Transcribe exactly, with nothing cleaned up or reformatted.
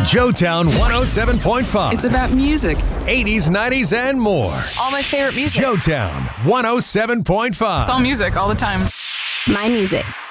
Joetown one oh seven point five. It's about music. eighties, nineties, and more. All my favorite music. Joetown one oh seven point five. It's all music all the time. My music.